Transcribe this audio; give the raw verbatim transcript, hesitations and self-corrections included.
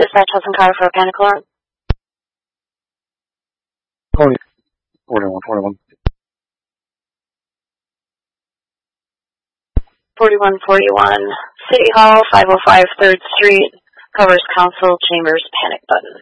Dispatch Hudson Car for a panic alarm. Calling forty-one forty-one. forty-one forty-one, City Hall, five oh five third Street, covers Council Chambers panic button.